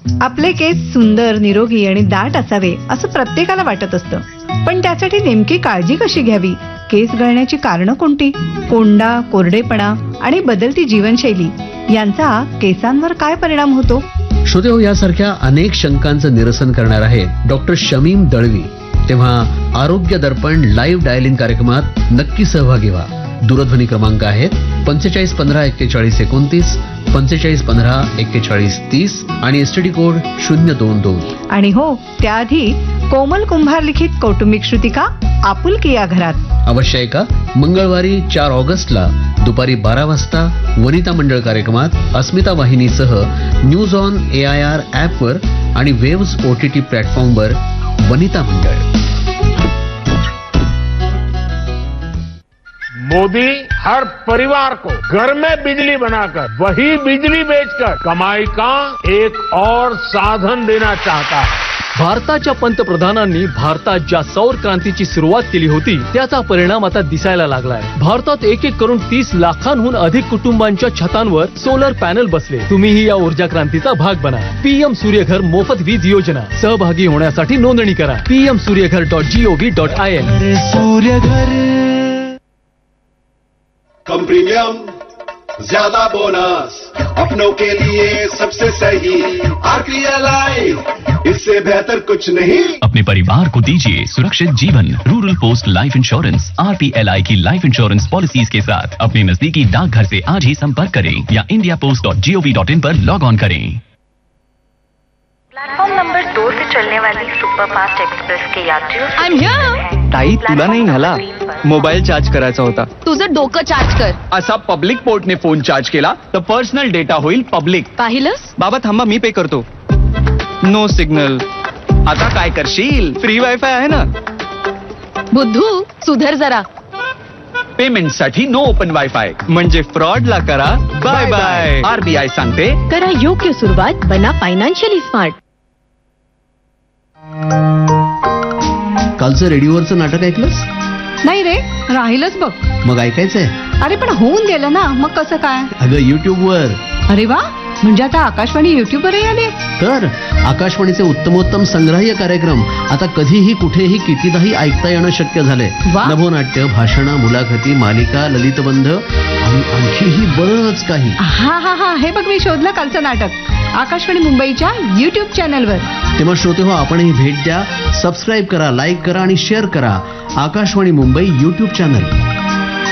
आपले केस सुंदर, निरोगी आणि दाट असावे असं प्रत्येकाला वाटत असतं. पण त्यासाठी नेमकी काळजी कशी घ्यावी? केस गळण्याची कारणं कोणती? कोंडा, कोरडेपणा आणि बदलती जीवनशैली यांचा केसांवर काय परिणाम होतो? श्रोतेहो, यासारख्या अनेक शंकांचं निरसन करणार आहेत डॉक्टर शमीम दळवी. तेव्हा आरोग्य दर्पण लाईव्ह डायलिंग कार्यक्रमात नक्की सहभागी व्हा. दूरध्वनी क्रमांक आहेत 45154129, 45154130 आणि एसटीडी कोड 022. आणि हो, त्याआधी कोमल कुंभार लिखित कौटुंबिक श्रुतिका आपुलकी या घरात अवश्य ऐका. मंगळवारी 4 ऑगस्टला दुपारी 12 वाजता वनिता मंडळ कार्यक्रमात अस्मिता वाहिनीसह न्यूज ऑन AIR ॲपवर आणि वेव्स OTT प्लॅटफॉर्मवर वनिता मंडळ. मोदी हर परिवार को घर में बिजली बनाकर वही बिजली बेचकर कमाई का एक और साधन देना चाहता है. भारताच्या पंतप्रधानांनी भारतात ज्या सौर क्रांतीची सुरुवात केली होती त्याचा परिणाम आता दिसायला लागलाय. भारतात 1 करोड 30 लाखांहून अधिक कुटुंबांच्या छतांवर सोलर पॅनल बसले. तुम्हीही या ऊर्जा क्रांतीचा भाग बना. PM सूर्यघर मोफत वीज योजना. सहभागी होण्यासाठी नोंदणी करा. pmsuryaghar.gov.in. कम प्रीमियम, ज्यादा बोनस, अपनों के लिए सबसे सही RPLI, इससे बेहतर कुछ नहीं. अपने परिवार को दीजिए सुरक्षित जीवन. Rural post life insurance RPLI की लाइफ इंश्योरेंस पॉलिसीज के साथ अपने नजदीकी डाकघर से आज ही संपर्क करें या indiapost.gov.in पर लॉग ऑन करें. प्लेटफॉर्म नंबर 2 से चलने वाली सुपरफास्ट एक्सप्रेस के यात्रियों ताई, तुला नाही झाला. मोबाईल चार्ज करायचा होता. तुझं डोकं चार्ज कर. असा पब्लिक पोर्टने फोन चार्ज केला तर पर्सनल डेटा होईल पब्लिक. पाहिलंस? बाबा थांबा, मी पे करतो. No signal. आता काय करशील? फ्री वायफाय आहे ना. बुद्धू, सुधर जरा. पेमेंट साठी नो ओपन वायफाय म्हणजे फ्रॉड ला करा बाय बाय. RBI सांगते, करा योग्य सुरुवात, बना फायनान्शियली स्मार्ट. कालचं रेडिओवरचं नाटक ऐकलंस? नाही रे, राहिलंच बघ. मग ऐकायचंय? अरे पण होऊन गेलं ना, मग कसं काय? अगं YouTubeवर. अरे वा, म्हणजे आता आकाशवाणी युट्यूबवरही आले. तर आकाशवाणीचे उत्तमोत्तम संग्राह्य कार्यक्रम आता कधीही कुठेही कितीदाही ऐकता येणं शक्य झालंय. वा. नभोनाट्य, भाषणं, मुलाखती, मालिका, ललितबंध आणि आणखीही बरंच काही. हा हा हा, हे बघ मी शोधलं कालचं नाटक आकाशवाणी मुंबईच्या YouTube चॅनलवर. तेव्हा श्रोते हो, आपणही भेट द्या. सबस्क्राईब करा, लाईक करा आणि शेअर करा आकाशवाणी मुंबई YouTube चॅनल.